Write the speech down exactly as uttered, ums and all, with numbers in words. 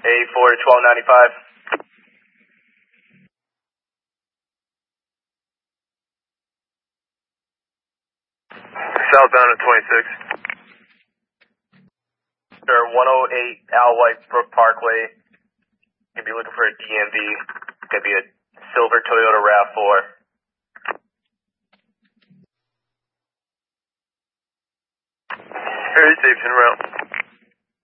A four to twelve ninety-five. Southbound at twenty-six. Sir, one oh eight Al White Brook Parkway. You'll be looking for a D M V. It's going to be a silver Toyota RAV four. Very safe, en route.